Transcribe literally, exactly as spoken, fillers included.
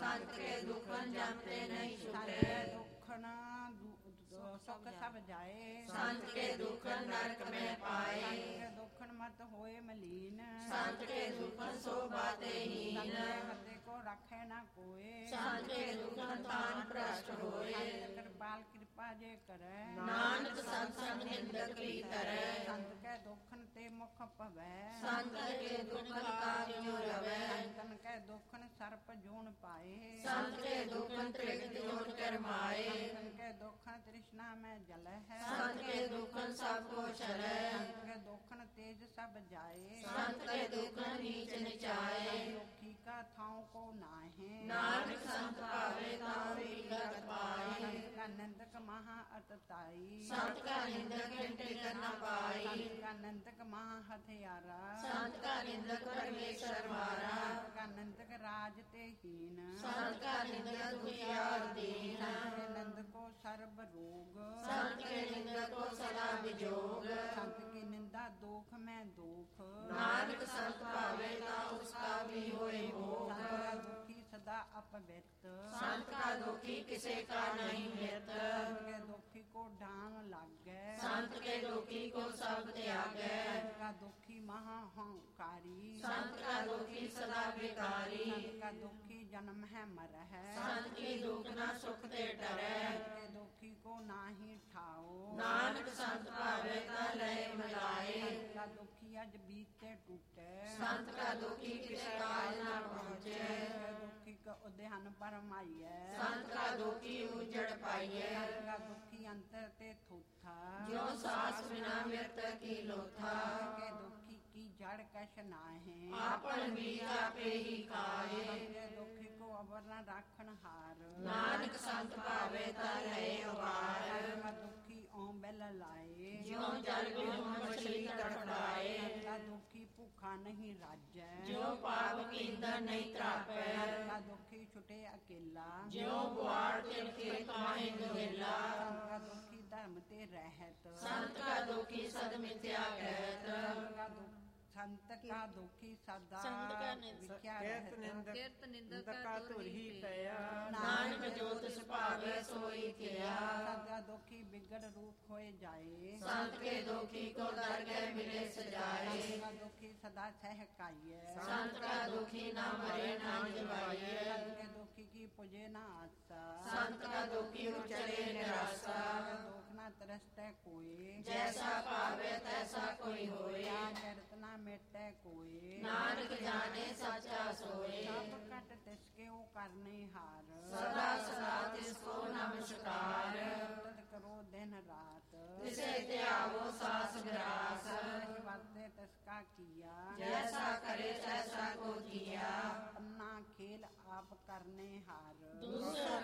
ਸੰਤ ਕੇ ਦੁਖਨ ਜਮਤੇ ਨਹੀਂ ਛੁਟੇ। ਦੁਖਨ ਸੁਖ ਸਭ ਜਾਏ। ਸੰਤ ਕੇ ਦੁਖਨ ਨਰਕ ਮੈਂ ਪਾਏ। ਸੰਤ ਕੇ ਦੁਖਨ ਮਤ ਹੋਏ ਮਲੀਨ। ਸੰਤ ਕੇ ਦੁਖਨ ਸੋ ਬਾਤੇ ਹੀਨ। ਸੰਤ ਕੇ ਹਿਰਦੇ ਕੋ ਰੱਖੇ ਨਾ ਕੋਏ। ਸੰਤ ਕੇ ਦੁਖਨ ਤਾਨ ਭ੍ਰਸ਼ਟ ਹੋਏ। ਸੰਤ ਕਿਰਪਾਲ ਕਿਰਪਾ ਜੇ ਕਰੈ। ਨਾਨਕ ਸੰਤ ਸੰਗ ਨਿੰਦਕ ਵੀ ਕਰੈ। ਸੰਤ ਕੇ ਦੁਖਨ ਤੇ ਮੁਖ ਭਵੈ। ਸੰਤ ਕੇ ਦੁਖਨ ਕਾਜ ਜੋ ਰਵੈ। ਸੰਤਨ ਕੇ ਦੁਖਨ ਸਰਪ ਜੂਣ ਪਾਏ। ਸੰਤ ਕੇ ਦੁਖਨ ਤ੍ਰਿਗਤ ਜੋਨ ਕਰਮਾਏ। ਸੰਤਨ ਕੇ ਦੁਖਨ ਤ੍ਰਿਸ਼ਨਾ ਮੈਂ ਜਲ ਹੈ। ਸੰਤ ਕੇ ਦੁਖਨ ਸਭ ਕੋ ਚਲੈ। ਸੰਤ ਕੇ ਦੁਖਨ ਤੇਜ ਸਭ ਜਾਏ। ਸੰਤ ਕੇ ਦੁਖਨ ਨੀਚ ਨਿਚਾਏ। ਦੁਖੀ ਕਾ ਥਾਉ ਕੋ ਨਾਹੇ। ਨਾਨਕ ਸੰਤ ਭਾਵੇ ਤਾਉ ਵਿਗਤ ਪਾਏ। ਸੰਤ ਕਾ ਨਿੰਦਕ ਮਹਾ ਅਤਤਾਈ। ਸੰਤ ਕਾ ਨਿੰਦਕ ਹਿੰਟੇ ਕਰਨਾ ਪਾਈ। ਸੰਤ ਕਾ ਨਿੰਦਕ ਮਹਾ ਹਥਿਆਰਾ। ਸੰਤ ਕਾ ਨਿੰਦਕ ਪਰਮੇਸ਼ਰ ਮਾਰਾ। ਸੰਤ ਕਾ ਨਿੰਦਕ ਰਾਜ ਤੇ ਹੀਨ। ਸੰਤ ਕਾ ਨਿੰਦਕ ਦੁਖਿਆਰ ਦੀਨ। ਸੰਤ ਕੇ ਨਿੰਦਕੋ ਸਰਬ ਰੋਗ। ਸੰਤ ਕੇ ਨਿੰਦਕ ਕੋ ਸਦਾ ਵਿਜੋਗ। ਸੰਤ ਕੀ ਨਿੰਦਾ ਦੋਖ ਮੈਂ ਦੋਖ। ਨਾਨਕ ਸੰਤ ਭਾਵੇ ਤਾ ਉਸਕਾ ਵੀ ਹੋਏ ਭੋਗ। ਸੰਤ ਕਾ ਦੁਖੀ ਸਦਾ ਅਪਵਿੱਤ। ਸੰਤ ਕਾ ਦੁਖੀ ਕਿਸੇ ਕਾ ਨਹੀਂ ਮਿਤ। ਸੰਤ ਕੇ ਦੁਖੀ ਕੋ ਡਾਂਗ ਲਾਗੈ। ਸੰਤ ਕੇ ਦੁਖੀ ਕੋ ਸਭ ਤਿਆਗੈ। ਸੰਤ ਕਾ ਦੁਖੀ ਮਹਾ ਹੰਕਾਰੀ। ਸੰਤ ਕਾ ਦੁਖੀ ਸਦਾ ਵਿਕਾਰੀ। ਸੰਤ ਕਾ ਦੁਖੀ ਜਨਮ ਹੈ ਮਰਹਿ। ਸੰਤ ਕੀ ਦੁਖ ਨਾ ਸੁਖ ਤੇ ਡਰੈ। ਸੰਤ ਕੇ ਦੁਖੀ ਕੋ ਨਾਹੀ ਠਾਓ। ਨਾਨਕ ਸੰਤ ਭਾਵੇ ਤਾ ਲੈ ਮਿਲਾਏ। ਸੰਤ ਕਾ ਦੁਖੀ ਅਜ ਬੀਤੇ ਟੂਟੈ। ਸੰਤ ਕਾ ਦੁਖੀ ਕਿਸੇ ਕਾਜ ਨਾ ਪਹੁੰਚੇ। ਸੰਤ ਕਾ ਦੁਖੀ ਕਾ ਉਦਿਆਨ ਪਰਮਾਈਐ। ਸੰਤ ਕਾ ਦੁਖੀ ਉਜੜ ਪਾਈਐ। ਸੰਤ ਕਾ ਦੁਖੀ ਅੰਤਰ ਤੇ ਥੂਥਾ। ਜਿਉ ਸਾਸ ਬਿਨਾ ਮਿਰਤ ਕੀ ਲੋਥਾ। ਸੰਤ ਕੇ ਦੁਖੀ ਕੀ ਜੜ ਕਛ ਨਾਹੇ। ਆਪਨ ਬੀਜ ਆਪੇ ਹੀ ਖਾਏ। ਸੰਤ ਕੇ ਦੁਖੀ ਕੋ ਅਵਰ ਨ ਰਾਖਣ ਹਾਰ। ਨਾਨਕ ਸੰਤ ਭਾਵੇ ਤਾ ਰਹੇ ਉਬਾਰ। ਸੰਤ ਕਾ ਦੁਖੀ ਓਂ ਬੈਲ ਲਾਏ। ਜਿਉ ਜਲ ਬਿਹੁ ਮਛਲੀ ਤੜਫੜਾਏ। ਸੰਤ ਕਾ ਦੁਖੀ ਭੁੱਖਾ ਨਹੀਂ ਰਾਜੈ। ਜਿਉ ਪਾਪ ਕੀਂਦਰ ਨਹੀਂ ਤਰਾਪੈ। ਸੰਤ ਕਾ ਦੁਖੀ ਛੁਟੇ ਅਕੇਲਾ। ਜਿਉ ਗੁਆੜ ਤਿਨ ਖੇਤ ਮਾਹੇ ਦੁਹੇਲਾ। ਸੰਤ ਕਾ ਦੁਖੀ ਧਰਮ ਤੇ ਰਹਿਤ। ਸੰਤ ਕਾ ਦੁਖੀ ਸਦ ਮਿਥਿਆ ਕਹਿਤ। ਸੰਤ ਕਾ ਦੁ- ਸੰਤ ਕਾ ਦੁਖੀ ਸਦਾ ਸੰਤ ਕਾ ਨਿੰਦ- ਵਿਖਿਆ ਕਿਰਤ ਰਹਿਤ। ਨਿੰਦਕ ਕਿਰਤ ਨਿੰਦਕ ਨਿੰਦਕਾ ਧੁਰ ਹੀ ਪਿਆ। ਨਾਨਕ ਜੋ ਤਿਸ ਭਾਵੇ ਸੋਈ ਥਿਆ। ਸੰਤ ਕਾ ਦੁਖੀ ਬਿਗੜ ਰੂਪ ਹੋਏ ਜਾਏ। ਸੰਤ ਕੇ ਦੁਖੀ ਕੋ ਦਰਗਹਿ ਮਿਲੇ ਸਜਾਏ। ਸੰਤ ਕਾ ਦੁਖੀ ਸਦਾ ਸਹਿਕਾਈਐ। ਸੰਤ ਕਾ ਦੁਖੀ ਨਾ ਮਰੇ ਨਾ ਜਵਾਈਏ। ਸੰਤ ਕੇ ਦੁਖੀ ਕੀ ਪੁਜੇ ਨਾ ਆਸਾ। ਸੰਤ ਕਾ ਦੁਖੀ ਉਚਰੇ ਨਿਰਾਸਾ। ਸੰਤ ਕਾ ਦੁਖ ਨਾ ਤਰਸਤੈ ਕੋਏ। ਜੈਸਾ ਭਾਵੇ ਤੈਸਾ ਕੋਈ ਹੋਏ। ਕਿਆ ਕਿਰਤ ਨਾ ਮੇਟੈ ਕੋਏ। ਨਾਨਕ ਜਾਣੇ ਸੱਚਾ ਸੋਏ। ਸਭ ਕਟ ਤਿਸ ਕੇ ਉਹ ਕਰਨੇ ਹਾਰ। ਸਦਾ ਸਦਾ ਤਿਸ ਕੋ ਨਮਸਕਾਰ। ਤਦ ਕਰੋ ਦਿਨ ਰਾਤ। ਤਿਸੇ ਧਿਆਵੋ ਸਾਸ ਗਰਾਸ। ਵਰਤੇ ਤਿਸ ਕਾ ਕੀਆ। ਜੈਸਾ ਕਰੇ ਤੈਸਾ ਕੋ ਕੀਆ। ਅੰਨਾ ਖੇਲ ਆਪ ਕਰਨੇ ਹਾਰ। ਦੂਸਰਾ